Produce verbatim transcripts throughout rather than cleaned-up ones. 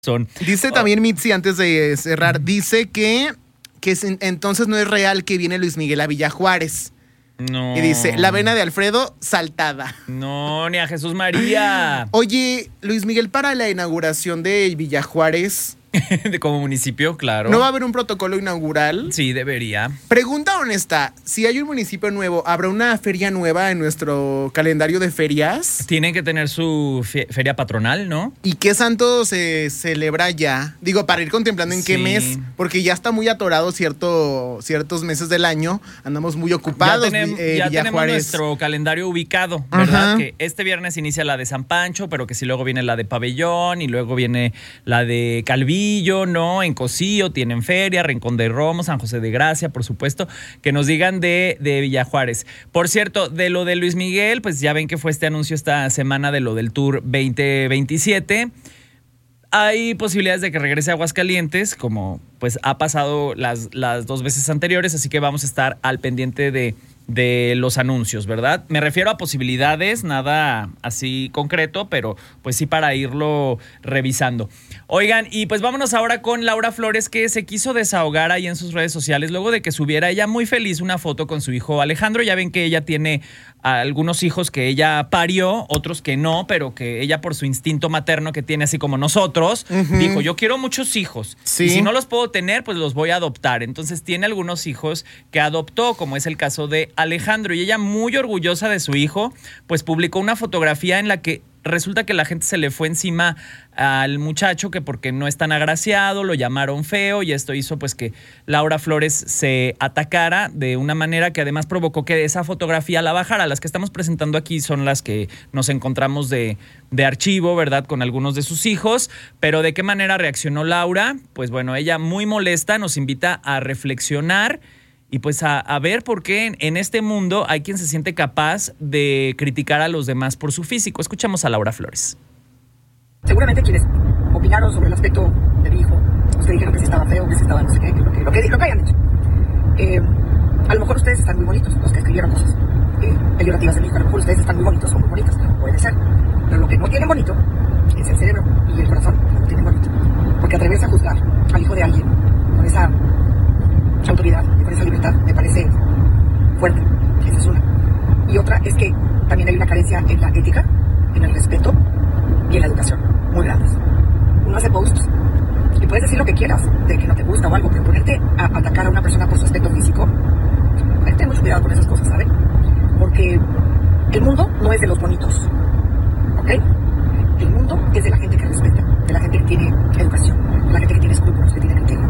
Son. Dice oh. también Mitzi, antes de cerrar, dice que, que es, entonces no es real que viene Luis Miguel a Villa Juárez. No. Y dice, la vena de Alfredo saltada. No, ni a Jesús María. Oye, Luis Miguel, para la inauguración de Villa Juárez... de como municipio, claro. ¿No va a haber un protocolo inaugural? Sí, debería. Pregunta honesta, si hay un municipio nuevo, ¿habrá una feria nueva en nuestro calendario de ferias? Tienen que tener su fe- feria patronal, ¿no? ¿Y qué santo se celebra ya? Digo, para ir contemplando en Sí. qué mes, porque ya está muy atorado cierto, ciertos meses del año, andamos muy ocupados. Ya, tenem- eh, ya Villa tenemos Juárez. nuestro calendario ubicado, ¿verdad? Ajá. Que este viernes inicia la de San Pancho, pero que si luego viene la de Pabellón y luego viene la de Calvillo, ¿no? En Cocío tienen feria, Rincón de Romo, San José de Gracia, por supuesto, que nos digan de, de Villa Juárez. Por cierto, de lo de Luis Miguel, pues ya ven que fue este anuncio esta semana de lo del Tour veinte veintisiete. Hay posibilidades de que regrese a Aguascalientes, como pues ha pasado las, las dos veces anteriores, así que vamos a estar al pendiente de, de los anuncios, ¿verdad? Me refiero a posibilidades, nada así concreto, pero pues sí para irlo revisando. Oigan, y pues vámonos ahora con Laura Flores, que se quiso desahogar ahí en sus redes sociales luego de que subiera ella muy feliz una foto con su hijo Alejandro. Ya ven que ella tiene algunos hijos que ella parió, otros que no, pero que ella por su instinto materno que tiene así como nosotros, uh-huh. dijo, yo quiero muchos hijos. Sí. Y si no los puedo tener, pues los voy a adoptar. Entonces tiene algunos hijos que adoptó, como es el caso de Alejandro. Y ella, muy orgullosa de su hijo, pues publicó una fotografía en la que resulta que la gente se le fue encima al muchacho que porque no es tan agraciado, lo llamaron feo y esto hizo pues que Laura Flores se atacara de una manera que además provocó que esa fotografía la bajara. Las que estamos presentando aquí son las que nos encontramos de, de archivo, ¿verdad? Con algunos de sus hijos, pero ¿de qué manera reaccionó Laura? Pues bueno, ella muy molesta nos invita a reflexionar y pues a, a ver por qué en, en este mundo hay quien se siente capaz de criticar a los demás por su físico. Escuchamos a Laura Flores. Seguramente quienes opinaron sobre el aspecto de mi hijo, pues que dijeron que si estaba feo, que si estaba no sé qué, que lo que, lo que, lo que hayan dicho. Eh, a lo mejor ustedes están muy bonitos, los que escribieron cosas eh, peyorativas de mi hijo. A lo mejor ustedes están muy bonitos o muy bonitas, puede ser. Pero lo que no tienen bonito es el cerebro y el corazón, no tienen bonito. Porque atreverse a juzgar al hijo de alguien con esa autoridad y con esa libertad me parece fuerte. Esa es una. Y otra es que también hay una carencia en la ética, en el respeto y en la educación, muy grandes. Uno hace posts y puedes decir lo que quieras, de que no te gusta o algo, pero ponerte a atacar a una persona por su aspecto físico, hay que tener mucho cuidado con esas cosas, ¿saben? Porque el mundo no es de los bonitos, ¿ok? El mundo es de la gente que respeta, de la gente que tiene educación, de la gente que tiene escrúpulos, que tiene criterio,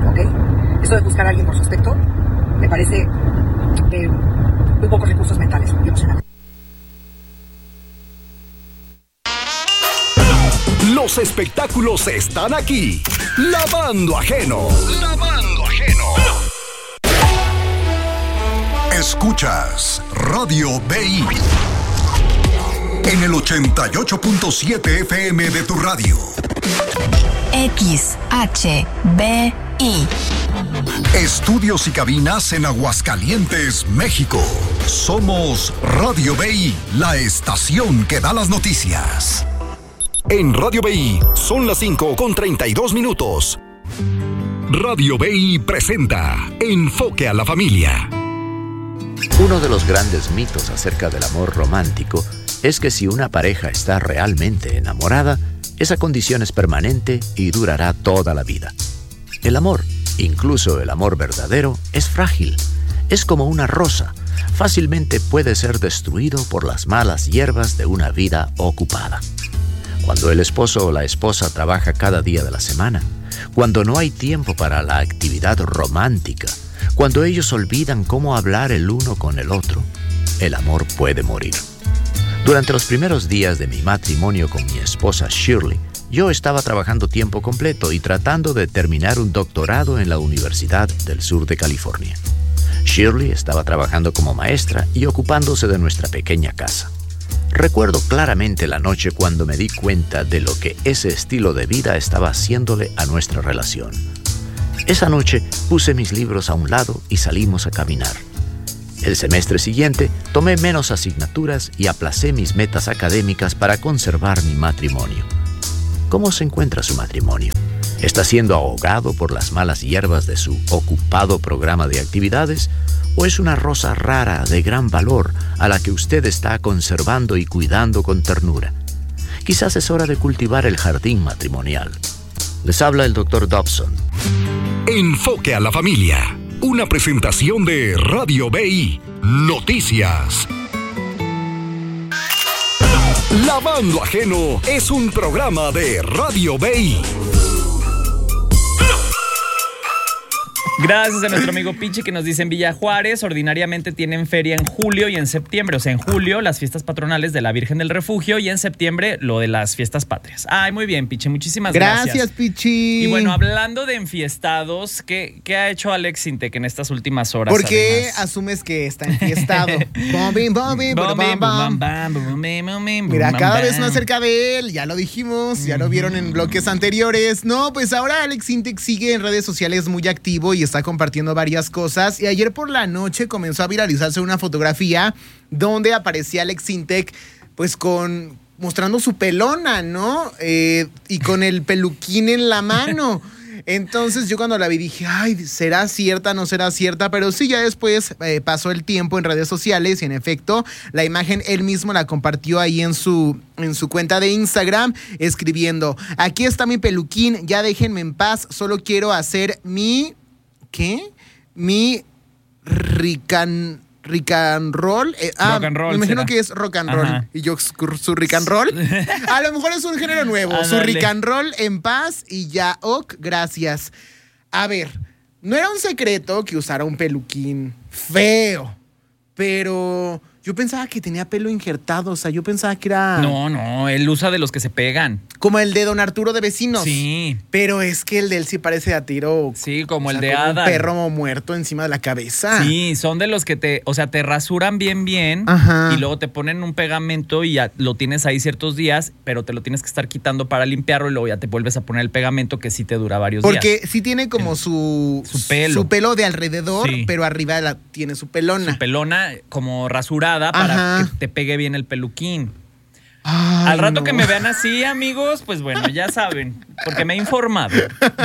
¿ok? Esto de buscar a alguien por su aspecto me parece de muy pocos recursos mentales y emocionales. Los espectáculos están aquí. Lavando Ajeno. Lavando Ajeno. Escuchas Radio B I en el ochenta y ocho punto siete F M de tu radio. X H B I. Estudios y cabinas en Aguascalientes, México. Somos Radio B I, la estación que da las noticias. En Radio B I son las cinco con treinta y dos minutos. Radio B I presenta Enfoque a la Familia. Uno de los grandes mitos acerca del amor romántico es que si una pareja está realmente enamorada, esa condición es permanente y durará toda la vida. El amor, incluso el amor verdadero, es frágil. Es como una rosa. Fácilmente puede ser destruido por las malas hierbas de una vida ocupada. Cuando el esposo o la esposa trabaja cada día de la semana, cuando no hay tiempo para la actividad romántica, cuando ellos olvidan cómo hablar el uno con el otro, el amor puede morir. Durante los primeros días de mi matrimonio con mi esposa Shirley, yo estaba trabajando tiempo completo y tratando de terminar un doctorado en la Universidad del Sur de California. Shirley estaba trabajando como maestra y ocupándose de nuestra pequeña casa. Recuerdo claramente la noche cuando me di cuenta de lo que ese estilo de vida estaba haciéndole a nuestra relación. Esa noche puse mis libros a un lado y salimos a caminar. El semestre siguiente tomé menos asignaturas y aplacé mis metas académicas para conservar mi matrimonio. ¿Cómo se encuentra su matrimonio? ¿Está siendo ahogado por las malas hierbas de su ocupado programa de actividades? ¿O es una rosa rara de gran valor a la que usted está conservando y cuidando con ternura? Quizás es hora de cultivar el jardín matrimonial. Les habla el doctor Dobson. Enfoque a la familia. Una presentación de Radio B I Noticias. Lavando Ajeno es un programa de Radio B I. Gracias a nuestro amigo Pichi que nos dice: en Villa Juárez ordinariamente tienen feria en julio y en septiembre. O sea, en julio las fiestas patronales de la Virgen del Refugio y en septiembre lo de las fiestas patrias. Ay, muy bien, Pichi, muchísimas gracias. Gracias, Pichi. Y bueno, hablando de enfiestados, ¿qué, qué ha hecho Alex Sintek en estas últimas horas? ¿Por qué además? asumes que está enfiestado? Bombi, bombi, bam, bam. Mira, cada vez más cerca de él, ya lo dijimos, ya lo vieron en bloques anteriores. No, pues ahora Alex Sintek sigue en redes sociales muy activo y está compartiendo varias cosas. Y ayer por la noche comenzó a viralizarse una fotografía donde aparecía Alex Sintek, pues con mostrando su pelona, ¿no? Eh, y con el peluquín en la mano. Entonces yo cuando la vi dije, ay, ¿será cierta, no será cierta? Pero sí, ya después eh, pasó el tiempo en redes sociales y en efecto la imagen él mismo la compartió ahí en su, en su cuenta de Instagram, escribiendo: aquí está mi peluquín, ya déjenme en paz, solo quiero hacer mi... ¿qué? Mi rican... Rick and roll. Eh, ah, rock and roll, me imagino será. que es rock and roll. Ajá. Y yo, su rick and roll. A lo mejor es un género nuevo. Ah, su dale. rick and roll en paz y ya, ok, gracias. A ver, no era un secreto que usara un peluquín feo, pero yo pensaba que tenía pelo injertado. O sea, yo pensaba que era... No, no, él usa de los que se pegan. Como el de Don Arturo de Vecinos. Sí. Pero es que el de él sí parece a tiro. Sí, como o el sea, de como Adam. un perro muerto encima de la cabeza. Sí, son de los que te, o sea, te rasuran bien, bien. Ajá. Y luego te ponen un pegamento y ya lo tienes ahí ciertos días, pero te lo tienes que estar quitando para limpiarlo y luego ya te vuelves a poner el pegamento que sí te dura varios días. Porque sí tiene como su, su pelo. su pelo de alrededor, Sí. pero arriba la, tiene su pelona. Su pelona como rasurada para Ajá. que te pegue bien el peluquín. Ay, Al rato no. que me vean así, amigos, pues bueno, ya saben, porque me he informado.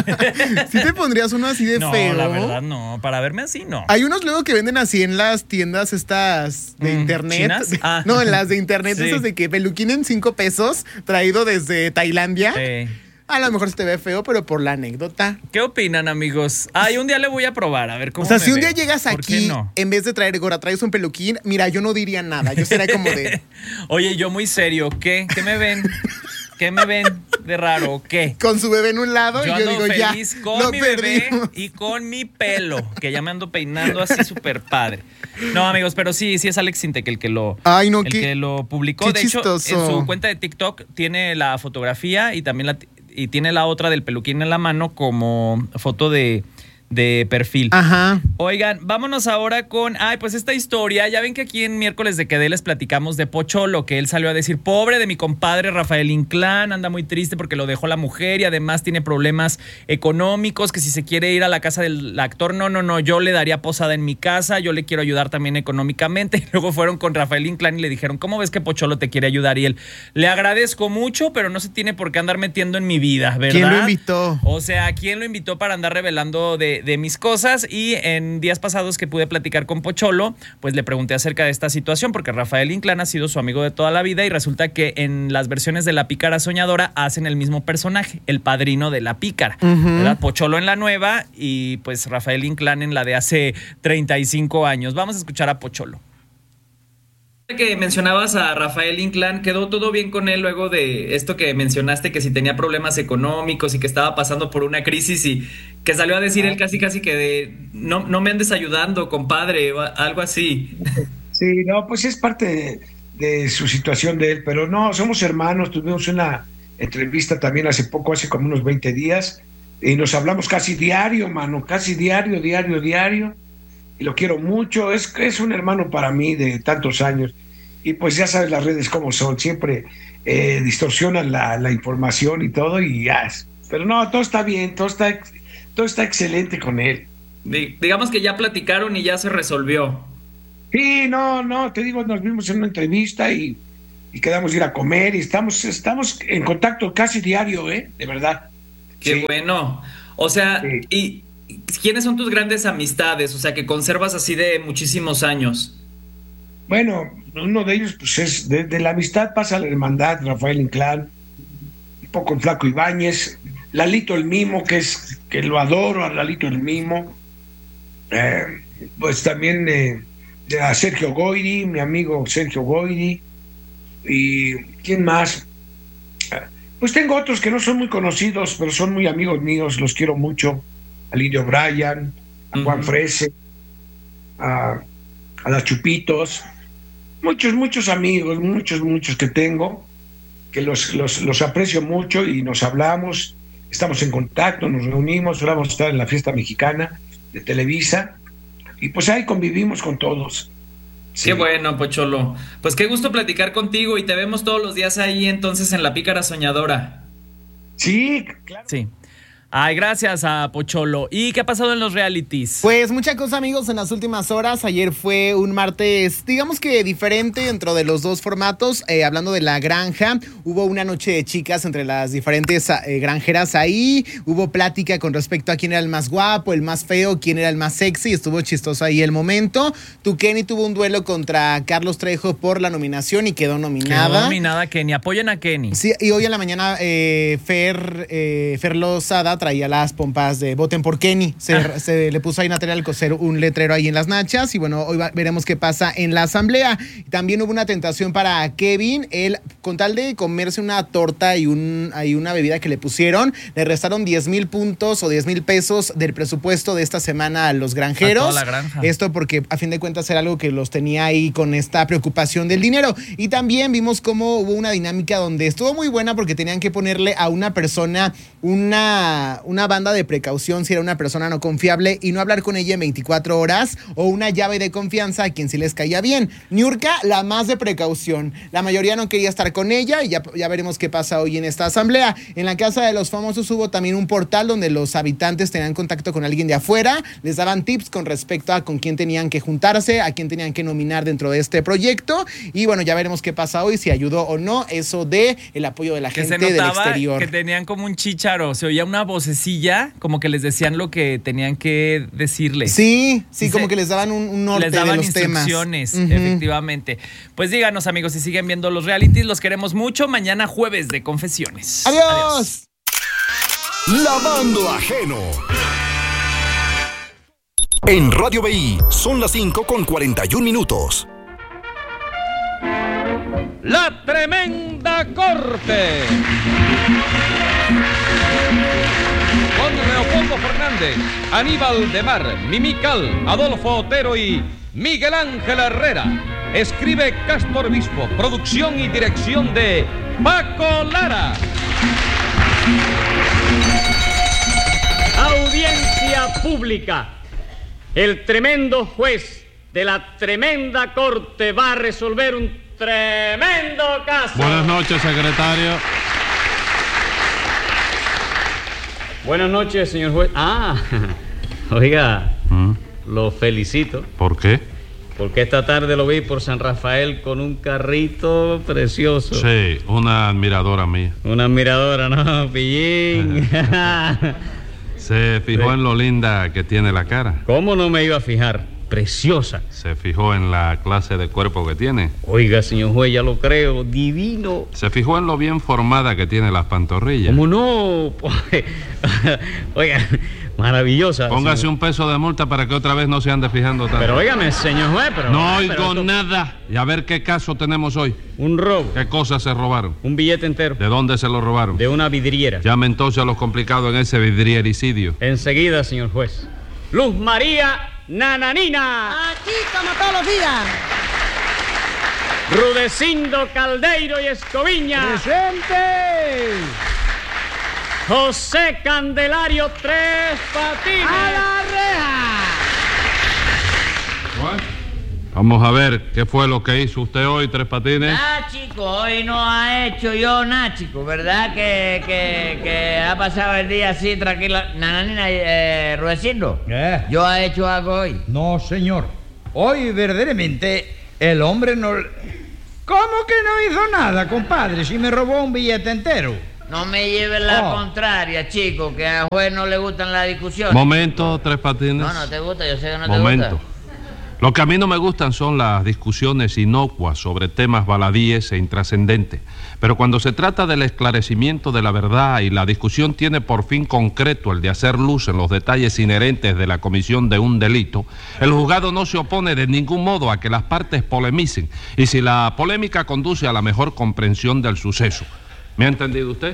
¿Sí te pondrías uno así de No, feo? la verdad no, para verme así no. Hay unos luego que venden así en las tiendas estas de Mm, internet. ¿chinas? Ah. No, en las de internet, Sí. esas de que peluquín en cinco pesos, traído desde Tailandia. Sí. A lo mejor se te ve feo, pero por la anécdota. ¿Qué opinan, amigos? Ay, un día le voy a probar, a ver cómo O sea, me si un veo. día llegas ¿Por qué aquí, no? en vez de traer gorra, traes un peluquín, mira, yo no diría nada. Yo sería como de... Oye, yo muy serio, ¿qué? ¿Qué me ven? ¿Qué me ven de raro? ¿O qué? Con su bebé en un lado Yo y yo ando digo, ya, feliz con lo mi bebé perdimos. y con mi pelo, que ya me ando peinando así súper padre. No, amigos, pero sí, sí es Alex Sintek el que lo, Ay, no, el qué- que lo publicó. qué De hecho, chistoso. en su cuenta de TikTok tiene la fotografía y también la, y tiene la otra del peluquín en la mano como foto de, de perfil. Ajá. Oigan, vámonos ahora con, ay, pues esta historia, ya ven que aquí en Miércoles de Quedé les platicamos de Pocholo, que él salió a decir, pobre de mi compadre Rafael Inclán, anda muy triste porque lo dejó la mujer y además tiene problemas económicos, que si se quiere ir a la casa del actor, no, no, no, yo le daría posada en mi casa, yo le quiero ayudar también económicamente. Y luego fueron con Rafael Inclán y le dijeron, ¿cómo ves que Pocholo te quiere ayudar? Y él, le agradezco mucho, pero no se tiene por qué andar metiendo en mi vida, ¿verdad? ¿Quién lo invitó? O sea, ¿quién lo invitó para andar revelando de, de mis cosas? Y en días pasados que pude platicar con Pocholo, pues le pregunté acerca de esta situación, porque Rafael Inclán ha sido su amigo de toda la vida y resulta que en las versiones de La Pícara Soñadora hacen el mismo personaje, el padrino de La Pícara, ¿verdad? Pocholo en la nueva y pues Rafael Inclán en la de hace treinta y cinco años. Vamos a escuchar a Pocholo. Que mencionabas a Rafael Inclán, ¿quedó todo bien con él luego de esto que mencionaste, que si tenía problemas económicos y que estaba pasando por una crisis y que salió a decir él casi casi que de no, no me andes ayudando, compadre, o algo así? Sí, no, pues es parte de, de su situación de él, pero no, somos hermanos, tuvimos una entrevista también hace poco, hace como unos veinte días, y nos hablamos casi diario, mano, casi diario, diario, diario, y lo quiero mucho, es, es un hermano para mí de tantos años, y pues ya sabes las redes cómo son, siempre eh, distorsionan la, la información y todo, y ya, pero no, todo está bien, todo está, todo está excelente con él. Digamos que ya platicaron y ya se resolvió. Sí, no, no, te digo, nos vimos en una entrevista y, y quedamos ir a comer y estamos, estamos en contacto casi diario, ¿eh? De verdad. Qué sí. Bueno. O sea, sí. ¿Y quiénes son tus grandes amistades? O sea, que conservas así de muchísimos años. Bueno, uno de ellos, pues es de, de la amistad pasa la hermandad, Rafael Inclán, un poco el Flaco Ibáñez, Lalito el Mimo, que es que lo adoro, a Lalito el Mimo, eh, pues también eh, a Sergio Goyri, mi amigo Sergio Goyri, y ¿quién más? Pues tengo otros que no son muy conocidos, pero son muy amigos míos, los quiero mucho, al Indio Bryan, a Juan uh-huh. Frese, a, a las Chupitos, muchos, muchos amigos, muchos, muchos que tengo, que los, los, los aprecio mucho y nos hablamos, estamos en contacto, nos reunimos, ahora vamos a estar en la fiesta mexicana de Televisa, y pues ahí convivimos con todos. Sí. Qué bueno, Pocholo. Pues qué gusto platicar contigo y te vemos todos los días ahí entonces en La Pícara Soñadora. Sí, claro. Sí. Ay, gracias a Pocholo. ¿Y qué ha pasado en los realities? Pues mucha cosa, amigos, en las últimas horas. Ayer fue un martes, digamos que diferente dentro de los dos formatos. Eh, hablando de La Granja, hubo una noche de chicas entre las diferentes eh, granjeras ahí. Hubo plática con respecto a quién era el más guapo, el más feo, quién era el más sexy. Estuvo chistoso ahí el momento. Tu Kenny tuvo un duelo contra Carlos Trejo por la nominación y quedó nominada. Quedó nominada Kenny. Apoyen a Kenny. Sí, y hoy en la mañana eh, Fer, eh, Fer Lozada traía las pompas de voten por Kenny. Se, ah. se le puso ahí Natalia Alcocer un letrero ahí en las nachas y bueno, hoy va, veremos qué pasa en la asamblea. También hubo una tentación para Kevin. Él, con tal de comerse una torta y un, hay una bebida que le pusieron, le restaron diez mil puntos o diez mil pesos del presupuesto de esta semana a los granjeros. A toda la granja. Esto porque a fin de cuentas era algo que los tenía ahí con esta preocupación del dinero. Y también vimos cómo hubo una dinámica donde estuvo muy buena porque tenían que ponerle a una persona una, una banda de precaución si era una persona no confiable y no hablar con ella en veinticuatro horas, o una llave de confianza a quien sí les caía bien. Niurka, la más de precaución. La mayoría no quería estar con ella y ya, ya veremos qué pasa hoy en esta asamblea. En la Casa de los Famosos hubo también un portal donde los habitantes tenían contacto con alguien de afuera, les daban tips con respecto a con quién tenían que juntarse, a quién tenían que nominar dentro de este proyecto y bueno, ya veremos qué pasa hoy, si ayudó o no eso de el apoyo de la que gente se del exterior. Que tenían como un chícharo, se oía una vocecilla como que les decían lo que tenían que decirles. Sí, sí, sí, como se, que les daban un, un norte les daban de los instrucciones, temas. Efectivamente. Pues díganos, amigos, si siguen viendo los realities, los queremos mucho. Mañana jueves de confesiones. ¡Adiós! Adiós. Lavando ajeno. En Radio B I son las cinco con cuarenta y un minutos. La Tremenda Corte. Con Leopoldo Fernández, Aníbal de Mar, Mimical, Adolfo Otero y Miguel Ángel Herrera. Escribe Cástor Bispo, producción y dirección de Paco Lara. Audiencia pública. El tremendo juez de la Tremenda Corte va a resolver un tremendo caso. Buenas noches, secretario. Buenas noches, señor juez. Ah, oiga, ¿Mm? Lo felicito. ¿Por qué? Porque esta tarde lo vi por San Rafael con un carrito precioso. Sí, una admiradora mía. Una admiradora, ¿no, pillín? Se fijó sí. en lo linda que tiene la cara. ¿Cómo no me iba a fijar? Preciosa. Se fijó en la clase de cuerpo que tiene. Oiga, señor juez, ya lo creo, divino. Se fijó en lo bien formada que tiene las pantorrillas. ¿Cómo no? Oiga, maravillosa. Póngase señor. un peso de multa para que otra vez no se ande fijando tanto. Pero óigame, señor juez, pero... No oigo pero esto... nada. Y a ver qué caso tenemos hoy. Un robo. ¿Qué cosas se robaron? Un billete entero. ¿De dónde se lo robaron? De una vidriera. Llame entonces a los complicados en ese vidriericidio. Enseguida, señor juez. Luz María Nananina. Aquí como todos los días. Rudecindo Caldeiro y Escoviña. ¡Presente! José Candelario Tres Patines. ¡A la reja! ¿What? Vamos a ver qué fue lo que hizo usted hoy, Tres Patines. Ah, chico, hoy no ha hecho yo nada, chico, ¿verdad? Que, que, que ha pasado el día así tranquilo. Nananina, eh, Rudecindo, ¿Eh? ¿yo ha hecho algo hoy? No, señor. Hoy verdaderamente el hombre no... ¿Cómo que no hizo nada, compadre, si me robó un billete entero? No me lleves la Oh. contraria, chico, que al juez no le gustan las discusiones. Momento, Tres Patines. No, no te gusta, yo sé que no te Momento. gusta. Lo que a mí no me gustan son las discusiones inocuas sobre temas baladíes e intrascendentes. Pero cuando se trata del esclarecimiento de la verdad y la discusión tiene por fin concreto el de hacer luz en los detalles inherentes de la comisión de un delito, el juzgado no se opone de ningún modo a que las partes polemicen y si la polémica conduce a la mejor comprensión del suceso. ¿Me ha entendido usted?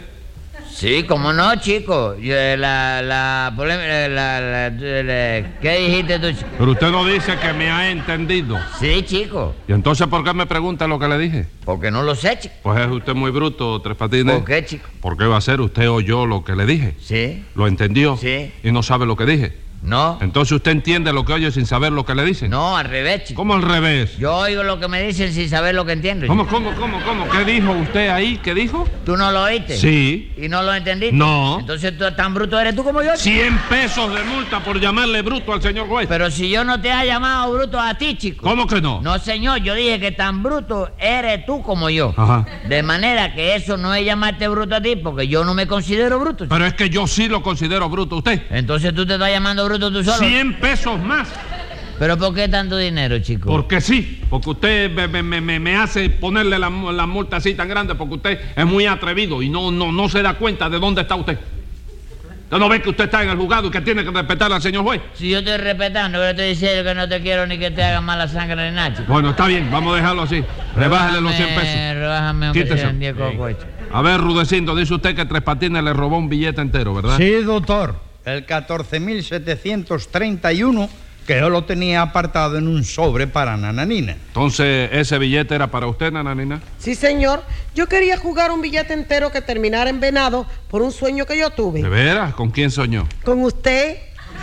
Sí, cómo no, chico. Yo, eh, la, la polémica, la, la, la- la- ¿qué dijiste tú, chico? Pero usted no dice que me ha entendido. Sí, chico. ¿Y entonces por qué me pregunta lo que le dije? Porque no lo sé, chico. Pues es usted muy bruto, Tres Patines. ¿Por qué, chico? ¿Por qué va a ser? ¿Usted oyó lo que le dije? Sí. ¿Lo entendió? Sí. ¿Y no sabe lo que dije? No. Entonces usted entiende lo que oye sin saber lo que le dicen. No, al revés, chico. ¿Cómo al revés? Yo oigo lo que me dicen sin saber lo que entiendo. ¿Cómo, chico. cómo, cómo, cómo? ¿Qué dijo usted ahí? ¿Qué dijo? ¿Tú no lo oíste? Sí. ¿Y no lo entendiste? No. Entonces tú tan bruto eres tú como yo. chico. Cien pesos de multa por llamarle bruto al señor juez. Pero si yo no te he llamado bruto a ti, chico. ¿Cómo que no? No, señor, yo dije que tan bruto eres tú como yo. Ajá. De manera que eso no es llamarte bruto a ti, porque yo no me considero bruto. chico. Pero es que yo sí lo considero bruto a usted. Entonces tú te estás llamando bruto tú solo. Cien pesos más. ¿Pero por qué tanto dinero, chico? Porque sí, porque usted me, me- me- me hace ponerle la, la multa así tan grande porque usted es muy atrevido y no, no, no se da cuenta de dónde está usted. ¿Usted no ve que usted está en el juzgado y que tiene que respetar al señor juez? Si yo estoy respetando, pero estoy diciendo que no te quiero ni que te hagan mala sangre ni nada, chico. Bueno, está bien, vamos a dejarlo así. Rebájale los cien pesos. Rebájame aunque Quítese. sean diez cocos, chico. A ver, Rudecindo, dice usted que Tres Patines le robó un billete entero, ¿verdad? Sí, doctor. El catorce mil setecientos treinta y uno que yo lo tenía apartado en un sobre para Nananina. Entonces, ¿ese billete era para usted, Nananina? Sí, señor. Yo quería jugar un billete entero que terminara en venado por un sueño que yo tuve. ¿De veras? ¿Con quién soñó? Con usted.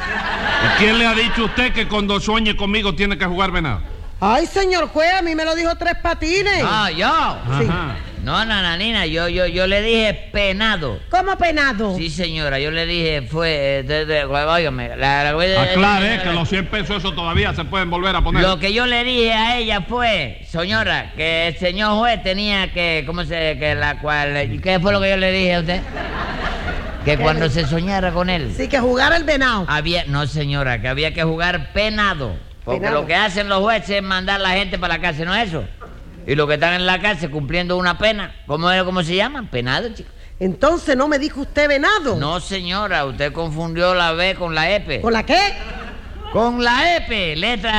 ¿Y quién le ha dicho a usted que cuando sueñe conmigo tiene que jugar venado? Ay, señor juez, a mí me lo dijo Tres Patines. Ah, ¿yo? Sí. Ajá. No, nananina, yo, yo, yo le dije penado. ¿Cómo penado? Sí, señora, yo le dije fue... eh, de- de- óigame, la, la- Aclare que los cien pesos eso todavía se pueden volver a poner. Lo que yo le dije a ella fue, señora, que el señor juez tenía que, ¿cómo se, que la cual, qué fue lo que yo le dije a usted? Que cuando se soñara con él. Sí, que jugara el venado. Había, no señora, que había que jugar penado. Porque Penado. lo que hacen los jueces es mandar a la gente para la cárcel, ¿no es eso? Y los que están en la cárcel cumpliendo una pena, ¿cómo es, cómo se llaman? Penado, chico. Entonces no me dijo usted venado. No, señora, usted confundió la B con la E P. ¿Con la qué? Con la E P,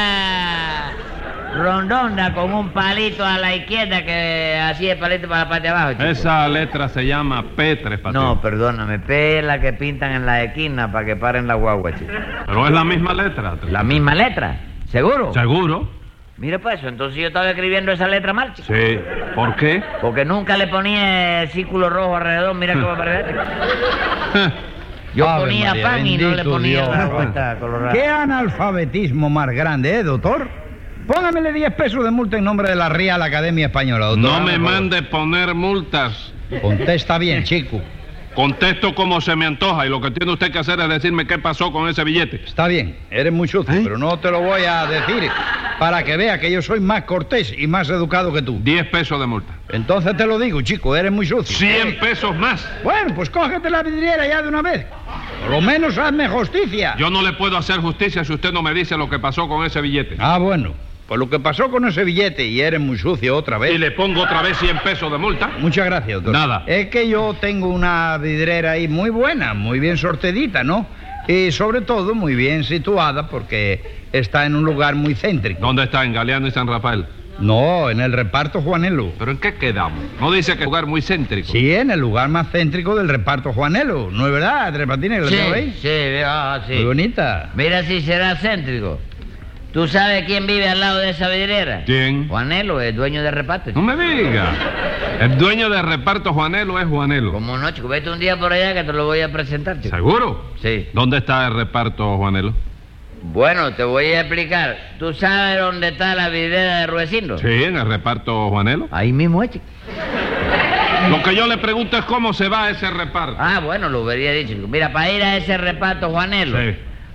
letra rondonda con un palito a la izquierda que así el palito para la parte de abajo, chico. Esa letra se llama P, Tres Patines. No, perdóname, P es la que pintan en la esquina para que paren la guagua, chico. Pero es la misma letra. Tres ¿La misma letra? ¿Seguro? Patines. ¿Seguro? Mire pues, entonces yo estaba escribiendo esa letra mal, chico. Sí. ¿Por qué? Porque nunca le ponía el círculo rojo alrededor, mira cómo parece. Yo Ave ponía María, pan y no le bendito ponía Dios. la vuelta colorada. ¿Qué analfabetismo más grande, eh, doctor? Póngamele diez pesos de multa en nombre de la Real Academia Española, doctor. No me Por favor. mande poner multas. Contesta bien, chico. Contesto como se me antoja y lo que tiene usted que hacer es decirme qué pasó con ese billete. Está bien, eres muy sucio, ¿Eh? pero no te lo voy a decir para que vea que yo soy más cortés y más educado que tú. Diez pesos de multa. Entonces te lo digo, chico, eres muy sucio. Cien pesos más. Bueno, pues cógete la vidriera ya de una vez. Por lo menos hazme justicia. Yo no le puedo hacer justicia si usted no me dice lo que pasó con ese billete. Ah, bueno. Pues lo que pasó con ese billete, y eres muy sucio otra vez. Y le pongo otra vez cien pesos de multa. Muchas gracias, doctor. Nada. Es que yo tengo una vidriera ahí muy buena, muy bien sortedita, ¿no? Y sobre todo muy bien situada porque está en un lugar muy céntrico. ¿Dónde está? ¿En Galeano y San Rafael? No, en el reparto Juanelo. ¿Pero en qué quedamos? ¿No dice que es un lugar muy céntrico? Sí, en el lugar más céntrico del reparto Juanelo. ¿No es verdad, Tres Patines? Sí, ¿La tengo ahí? sí, ah, sí. Muy bonita. Mira si será céntrico. ¿Tú sabes quién vive al lado de esa vidriera? ¿Quién? Juanelo, el dueño de reparto. No me diga. El dueño de reparto Juanelo es Juanelo. ¿Cómo no, chico? Vete un día por allá que te lo voy a presentar, chico. ¿Seguro? Sí. ¿Dónde está el reparto Juanelo? Bueno, te voy a explicar. ¿Tú sabes dónde está la vidriera de Ruecindo? Sí, en el reparto Juanelo. Ahí mismo es, chico. Lo que yo le pregunto es cómo se va ese reparto. Ah, bueno, lo hubiera dicho, chico. Mira, para ir a ese reparto Juanelo, Sí.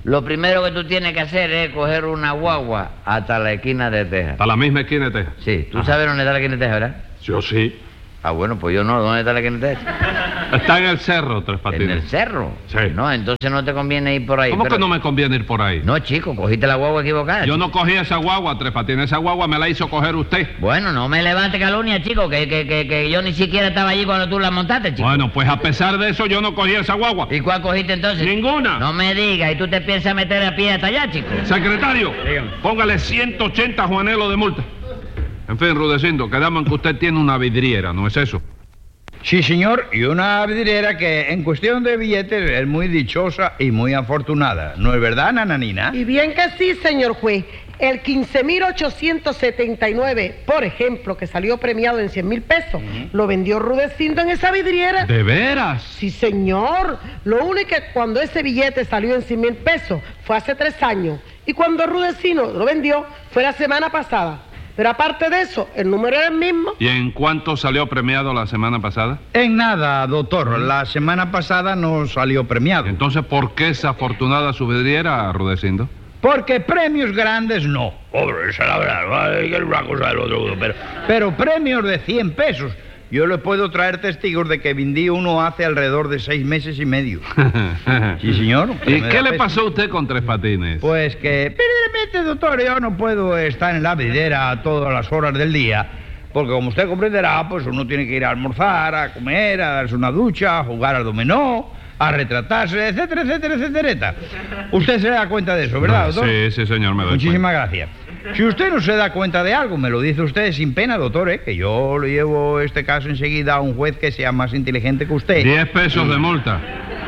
Lo primero que tú tienes que hacer es coger una guagua hasta la esquina de Texas. ¿Hasta la misma esquina de Texas? Sí, tú Ajá. sabes dónde está la esquina de Texas, ¿verdad? Yo sí. Ah, bueno, pues yo no. ¿Dónde está la esquina de Texas? Está en el cerro, Tres Patines. ¿En el cerro? Sí. No, entonces no te conviene ir por ahí. ¿Cómo pero... que no me conviene ir por ahí? No, chico, cogiste la guagua equivocada. Yo chico. no cogí esa guagua, Tres Patines. Esa guagua me la hizo coger usted. Bueno, no me levante calumnia, chico, que, que, que, que yo ni siquiera estaba allí cuando tú la montaste, chico. Bueno, pues a pesar de eso, yo no cogí esa guagua. ¿Y cuál cogiste entonces? Ninguna. No me digas, ¿y tú te piensas meter a pie hasta allá, chico? Secretario, Dígame. póngale ciento ochenta juanelos de multa. En fin, Rudecindo, quedamos en que usted tiene una vidriera, ¿no es eso? Sí, señor, y una vidriera que en cuestión de billetes es muy dichosa y muy afortunada. ¿No es verdad, Nananina? Y bien que sí, señor juez. El quince mil ochocientos setenta y nueve, por ejemplo, que salió premiado en cien mil pesos, uh-huh. lo vendió Rudecindo en esa vidriera. ¿De veras? Sí, señor. Lo único que cuando ese billete salió en cien mil pesos fue hace tres años. Y cuando Rudecindo lo vendió fue la semana pasada. Pero aparte de eso, el número era el mismo. ¿Y en cuánto salió premiado la semana pasada? En nada, doctor. La semana pasada no salió premiado. Entonces, ¿por qué esa afortunada su vidriera, Rudecindo? Porque premios grandes no. Hombre, esa es la verdad. Es una cosa del otro. Pero, pero premios de cien pesos. Yo le puedo traer testigos de que vendí uno hace alrededor de seis meses y medio. Sí, señor. ¿Y qué le pasó a usted con Tres Patines? Pues que, verdaderamente, doctor, yo no puedo estar en la vidriera a todas las horas del día. Porque como usted comprenderá, pues uno tiene que ir a almorzar, a comer, a darse una ducha, a jugar al dominó, a retratarse, etcétera, etcétera, etcétera. Usted se da cuenta de eso, ¿verdad, doctor? Sí, sí, señor, me doy Muchísimas cuenta. gracias. Si usted no se da cuenta de algo, me lo dice usted sin pena, doctor, ¿eh? Que yo le llevo este caso enseguida a un juez que sea más inteligente que usted. Diez pesos de multa.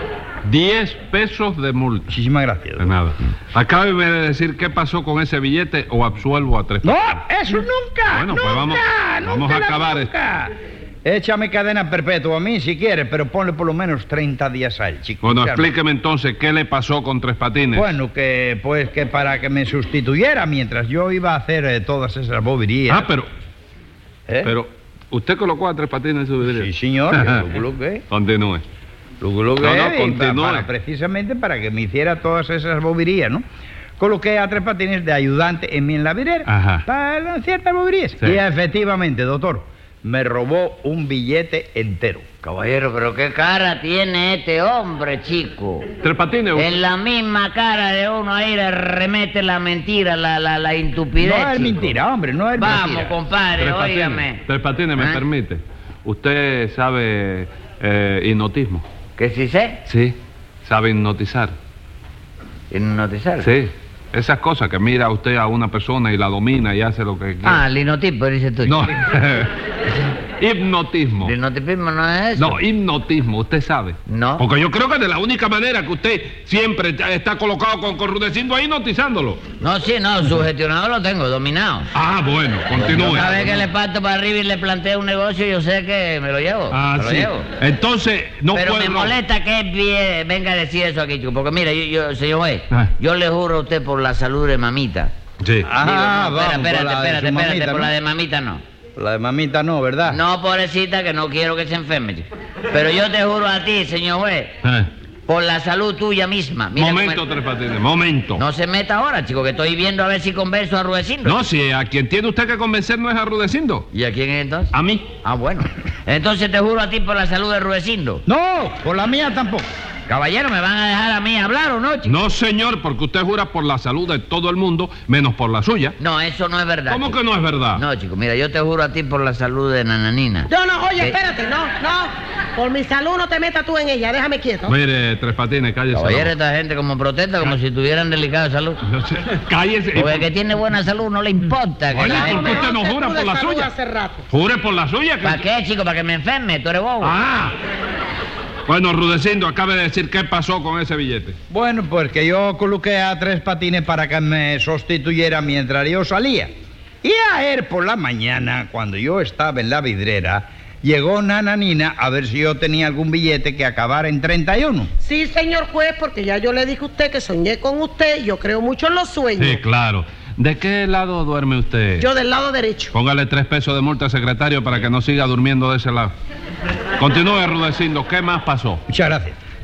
Diez pesos de multa. Muchísimas gracias, doctor. De nada. Acábeme de decir qué pasó con ese billete o absuelvo a Tres Patines. ¡No! ¡Eso nunca! Bueno, nunca, pues vamos, nunca vamos a acabar nunca. Échame cadena perpetua a mí si quiere, pero ponle por lo menos treinta días a él, chico. Bueno, explíqueme entonces qué le pasó con Tres Patines. Bueno, que pues que para que me sustituyera mientras yo iba a hacer eh, todas esas boberías. Ah, pero... ¿Eh? Pero, ¿usted colocó a Tres Patines en su vidriera? Sí, señor, yo lo coloqué. Continúe. Lo coloqué No, no, y continúe. para- precisamente para que me hiciera todas esas boberías, ¿no? Coloqué a Tres Patines de ayudante en mí en la vidriera. Ajá. Para ciertas boberías. Sí. Y efectivamente, doctor, me robó un billete entero. Caballero, pero qué cara tiene este hombre, chico. Tres Patines. En la misma cara de uno ahí le remete la mentira, la, la, la intupidez, No es chico. mentira, hombre, no es Vamos, mentira. compadre, Tres óigame. Patines, Tres Patines, ¿me ¿Ah? permite? ¿Usted sabe eh, hipnotismo? ¿Qué sí sé? Sí. ¿Sabe hipnotizar? ¿Hipnotizar? Sí. Esas cosas que mira usted a una persona y la domina y hace lo que quiere. Ah, el hipnotismo, dice tú. No. Hipnotismo. ¿El hipnotismo no es eso? No, hipnotismo, usted sabe. No. Porque yo creo que de la única manera que usted siempre está colocado con, con Rudecindo ahí hipnotizándolo. No, sí, no, sugestionado lo tengo, dominado. Ah, bueno, continúe. Cada vez que le parto para arriba y le planteo un negocio, yo sé que me lo llevo. Ah, me lo sí. llevo. Entonces, no Pero puede... me molesta que él vie- venga a decir eso aquí, chico. Porque mira, yo, yo señor juez, Ah. yo le juro a usted por la salud de mamita. Sí. Ah, Digo, no, espera, vamos, por espérate, la de espérate, su espérate, mamita, por ¿no? la de mamita no. La de mamita no, ¿verdad? No, pobrecita, que no quiero que se enferme, chico. Pero yo te juro a ti, señor juez, Eh. por la salud tuya misma. Mira Momento, cómo- Tres Patines, momento. No se meta ahora, chico, que estoy viendo a ver si converso a Rudecindo. No, si a quien tiene usted que convencer no es a Rudecindo. ¿Y a quién es entonces? A mí. Ah, bueno. Entonces te juro a ti por la salud de Rudecindo. No, por la mía tampoco. Caballero, ¿me van a dejar a mí hablar o no, chico? No, señor, porque usted jura por la salud de todo el mundo, menos por la suya. No, eso no es verdad. ¿Cómo chico. que no es verdad? No, chico, mira, yo te juro a ti por la salud de Nananina. No, no, oye, ¿Qué? espérate, no, no. Por mi salud no te metas tú en ella, déjame quieto. Mire, Tres Patines, cállese. Caballero, esta gente como protesta, como si tuvieran delicada salud. No sé, cállese. Porque el que tiene buena salud no le importa. Que Oye, la ¿por gente- qué usted no Mejor te jura pude por la salud suya? hace rato. Jure por la suya. que- ¿Para qué, chico? ¿Para que me enferme? ¿Tú eres bobo? Ah. Bueno, Rudecindo, acabe de decir qué pasó con ese billete. Bueno, pues que yo coloqué a Tres Patines para que me sustituyera mientras yo salía. Y ayer por la mañana, cuando yo estaba en la vidriera, llegó Nananina a ver si yo tenía algún billete que acabara en treinta y uno. Sí, señor juez, porque ya yo le dije a usted que soñé con usted y yo creo mucho en los sueños. Sí, claro. ¿De qué lado duerme usted? Yo del lado derecho. Póngale tres pesos de multa al secretario para que no siga durmiendo de ese lado. Continúe, Rudecindo. ¿Qué más pasó? Muchas gracias.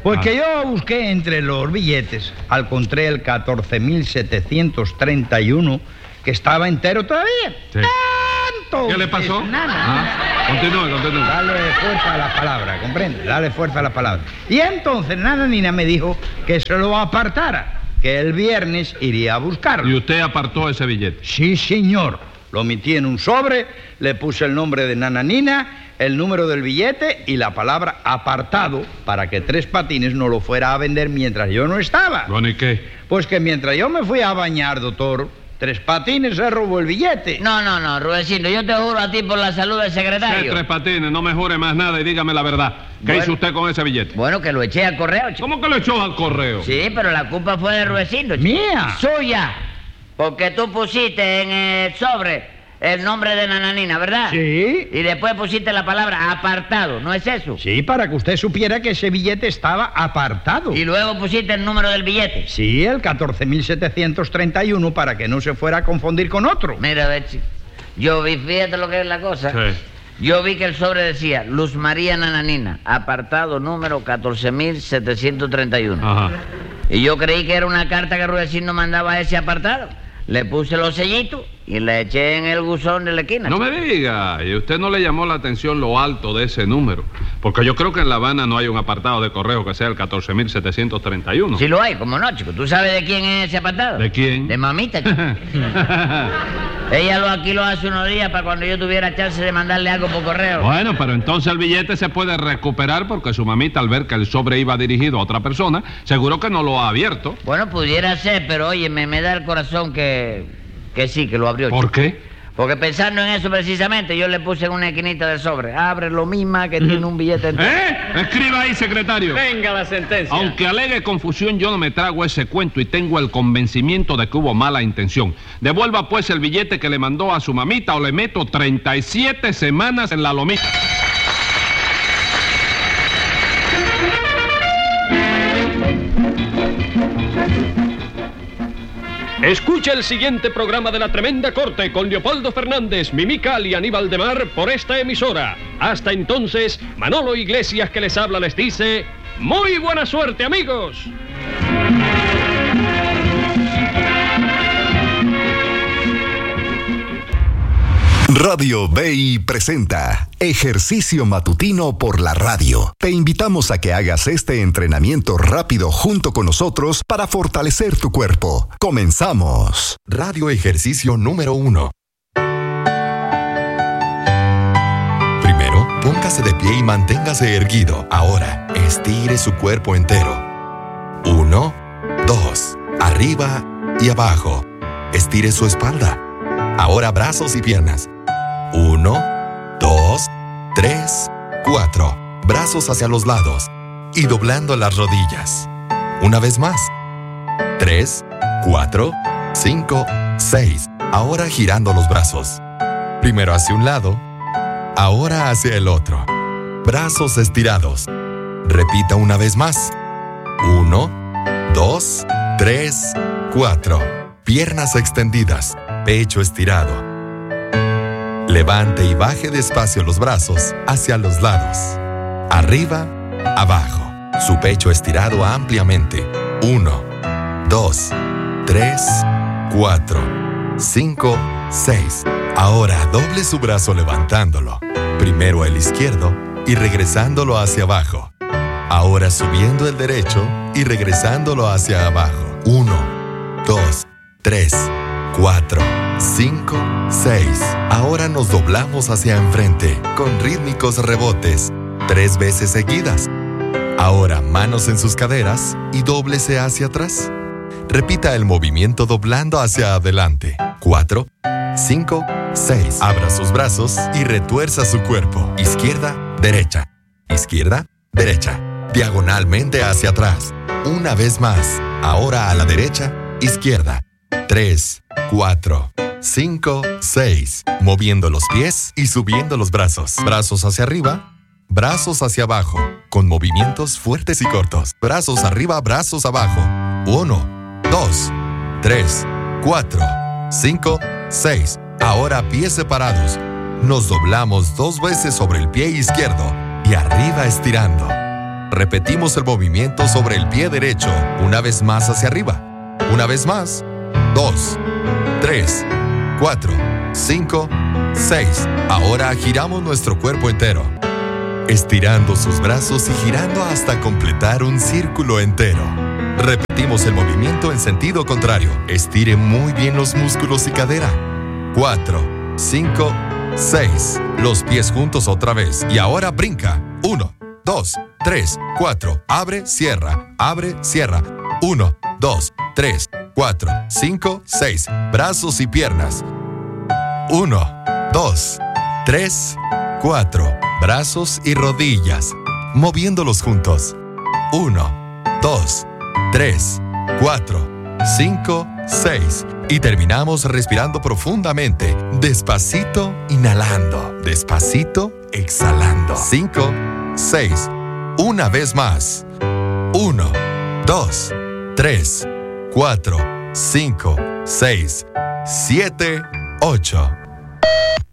Pues Ah. que yo busqué entre los billetes, encontré el catorce mil setecientos treinta y uno, que estaba entero todavía. Sí. ¡Tanto! ¿Qué le pasó? Es nada. Ah, continúe, continúe. Dale fuerza a la palabra, ¿comprende? Dale fuerza a la palabra. Y entonces Nana Nina me dijo que se lo apartara, que el viernes iría a buscarlo. ¿Y usted apartó ese billete? Sí, señor. Lo metí en un sobre, le puse el nombre de Nana Nina, el número del billete y la palabra apartado para que Tres Patines no lo fuera a vender mientras yo no estaba. Bueno, ¿y qué? Pues que mientras yo me fui a bañar, doctor, Tres Patines se robó el billete. No, no, no, Rudecindo, yo te juro a ti por la salud del ¿Qué secretario. Tres Patines? No me jure más nada y dígame la verdad. ¿Qué Bueno. hizo usted con ese billete? Bueno, que lo eché al correo, chico. ¿Cómo que lo echó al correo? Sí, pero la culpa fue de Rudecindo, chico. Mía. Suya. Porque tú pusiste en el sobre el nombre de Nananina, ¿verdad? Sí. Y después pusiste la palabra apartado, ¿no es eso? Sí, para que usted supiera que ese billete estaba apartado. Y luego pusiste el número del billete. Sí, el catorce mil setecientos treinta y uno, para que no se fuera a confundir con otro. Mira, a ver, chico. Yo vi, fíjate lo que es la cosa. Sí. Yo vi que el sobre decía Luz María Nananina, apartado número catorce mil setecientos treinta y uno. Ajá. Y yo creí que era una carta que Rudecindo mandaba a ese apartado. Le puse los sellitos y le eché en el buzón de la esquina. No me diga, ¿y usted no le llamó la atención lo alto de ese número? Porque yo creo que en La Habana no hay un apartado de correo que sea el catorce mil setecientos treinta y uno. Sí lo hay, como no, chico. ¿Tú sabes de quién es ese apartado? ¿De quién? De mamita, chico. Ella lo alquiló hace unos días para cuando yo tuviera chance de mandarle algo por correo. Bueno, pero entonces el billete se puede recuperar porque su mamita, al ver que el sobre iba dirigido a otra persona, seguro que no lo ha abierto. Bueno, pudiera ser, pero oye, me, me da el corazón que, que sí, que lo abrió. ¿Por chico. qué? Porque pensando en eso precisamente, yo le puse en una esquinita del sobre. Abre lo misma que tiene un billete entero. ¿Eh? Escriba ahí, secretario. Venga la sentencia. Aunque alegue confusión, yo no me trago ese cuento y tengo el convencimiento de que hubo mala intención. Devuelva pues el billete que le mandó a su mamita o le meto treinta y siete semanas en la lomita. Escucha el siguiente programa de La Tremenda Corte con Leopoldo Fernández, Mimical y Aníbal de Mar por esta emisora. Hasta entonces, Manolo Iglesias que les habla les dice, ¡muy buena suerte, amigos! Radio B I presenta Ejercicio Matutino por la Radio. Te invitamos a que hagas este entrenamiento rápido junto con nosotros para fortalecer tu cuerpo. Comenzamos. Radio Ejercicio número uno. Primero, póngase de pie y manténgase erguido. Ahora, estire su cuerpo entero. Uno, dos, arriba y abajo. Estire su espalda. Ahora brazos y piernas. Uno, dos, tres, cuatro. Brazos hacia los lados y doblando las rodillas. Una vez más. Tres, cuatro, cinco, seis. Ahora girando los brazos. Primero hacia un lado, ahora hacia el otro. Brazos estirados. Repita una vez más. Uno, dos, tres, cuatro. Piernas extendidas, pecho estirado. Levante y baje despacio los brazos hacia los lados. Arriba, abajo. Su pecho estirado ampliamente. Uno, dos, tres, cuatro, cinco, seis. Ahora doble su brazo levantándolo. Primero el izquierdo y regresándolo hacia abajo. Ahora subiendo el derecho y regresándolo hacia abajo. Uno, dos, tres, cuatro, cinco, seis. Ahora nos doblamos hacia enfrente con rítmicos rebotes, tres veces seguidas. Ahora manos en sus caderas y dóblese hacia atrás. Repita el movimiento doblando hacia adelante. Cuatro, cinco, seis. Abra sus brazos y retuerza su cuerpo. Izquierda, derecha. Izquierda, derecha. Diagonalmente hacia atrás. Una vez más. Ahora a la derecha, izquierda. Tres, cuatro, cinco, seis. Moviendo los pies y subiendo los brazos. Brazos hacia arriba, brazos hacia abajo. Con movimientos fuertes y cortos. Brazos arriba, brazos abajo. Uno, dos, tres, cuatro, cinco, seis. Ahora pies separados. Nos doblamos dos veces sobre el pie izquierdo y arriba estirando. Repetimos el movimiento sobre el pie derecho, una vez más hacia arriba. Una vez más. Dos, tres, cuatro, cinco, seis. Ahora giramos nuestro cuerpo entero, estirando sus brazos y girando hasta completar un círculo entero. Repetimos el movimiento en sentido contrario. Estire muy bien los músculos y cadera. Cuatro, cinco, seis. Los pies juntos otra vez. Y ahora brinca. Uno, dos, tres, cuatro. Abre, cierra. Abre, cierra. Uno, dos, tres, cuatro, cinco, seis. Brazos y piernas. Uno, dos, tres, cuatro. Brazos y rodillas. Moviéndolos juntos. Uno, dos, tres, cuatro, cinco, seis. Y terminamos respirando profundamente. Despacito, inhalando. Despacito, exhalando. Cinco, seis. Una vez más. Uno, dos, tres, cuatro, cinco, seis, siete, ocho.